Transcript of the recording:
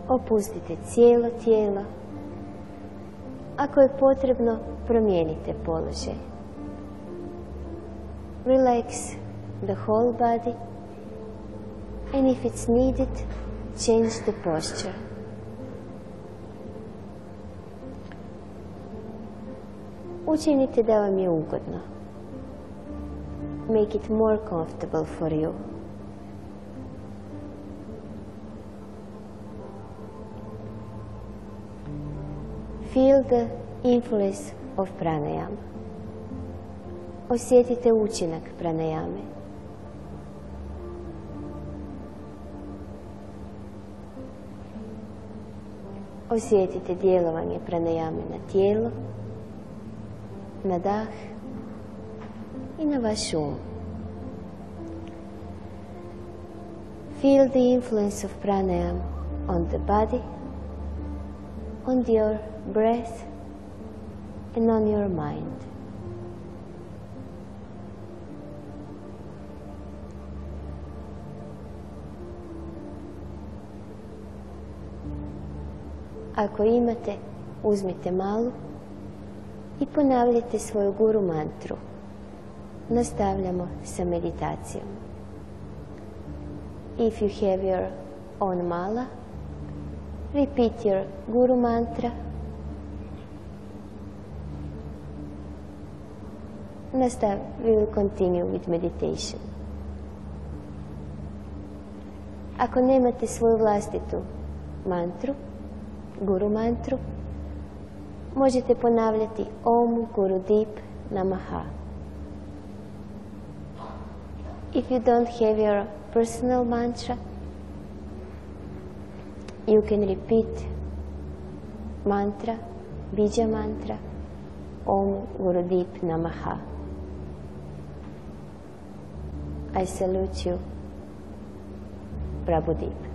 Opustite cijelo tijelo. Ako je potrebno, promijenite položaj. Relax the whole body, and if it's needed, change the posture. Učinite da vam je ugodno. Make it more comfortable for you. Feel the influence of pranayama. Osjetite učinak pranayame. Osjetite djelovanje pranayame na tijelo, na dah i na vaš um. Feel the influence of pranayama on the body, on your breath, and on your mind. Ako imate, uzmite malu i ponavljajte svoju guru mantru. Nastavljamo sa meditacijom. If you have your own mala, repeat your guru mantra. We will continue with meditation. Ako nemate svoju vlastitu mantru, guru mantru, možete ponavljati Om Guru Deep Namaha. If you don't have your personal mantra, you can repeat mantra, bija mantra, Om Guru Deep Namaha. I salute you, Prabhudeep.